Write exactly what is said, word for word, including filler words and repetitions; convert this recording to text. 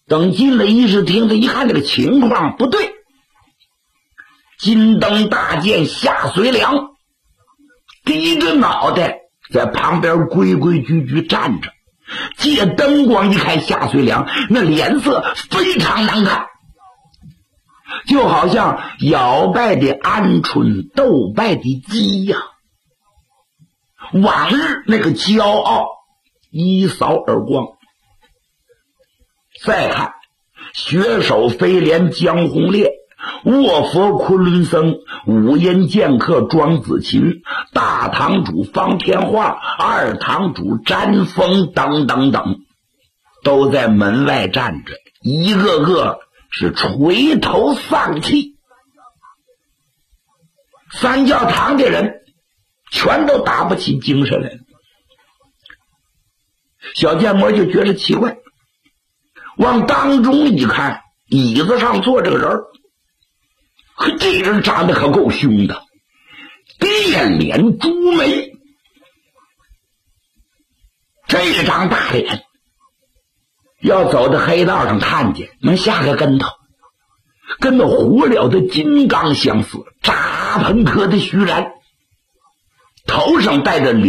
等进了议事厅，他一看这个情况不对，金灯大剑夏随良低着脑袋在旁边规规矩矩站着，借灯光一看夏随良那脸色非常难看，就好像摇摆的鹌鹑斗败的鸡呀、啊。往日那个骄傲一扫而光。再看血手飞廉江洪烈、卧佛昆仑僧、五阴剑客庄子琴、大堂主方天画、二堂主詹峰等等等，都在门外站着，一个个是垂头丧气。三教堂的人全都打不起精神来了。小建模就觉得奇怪，往当中一看，椅子上坐着个人，可这人长得可够凶的，变脸朱眉，这张大脸要走到黑道上看见能下个跟头，跟那活了的金刚相似，扎喷科的虚然，头上戴着